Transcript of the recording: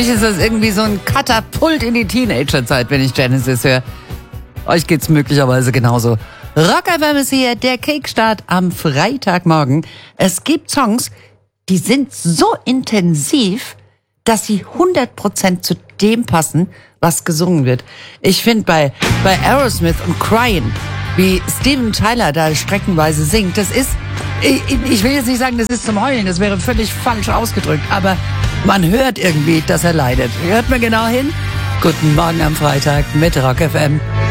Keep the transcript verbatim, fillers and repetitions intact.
mich ist das irgendwie so ein Katapult in die Teenagerzeit, wenn ich Genesis höre. Euch geht's möglicherweise genauso. Rock F M ist hier, der Kickstart am Freitagmorgen. Es gibt Songs, die sind so intensiv, dass sie hundert Prozent zu dem passen, was gesungen wird. Ich finde bei, bei Aerosmith und Crying, wie Steven Tyler da streckenweise singt, das ist, ich, ich will jetzt nicht sagen, das ist zum Heulen, das wäre völlig falsch ausgedrückt, aber man hört irgendwie, dass er leidet. Hört mir genau hin. Guten Morgen am Freitag mit Rock F M.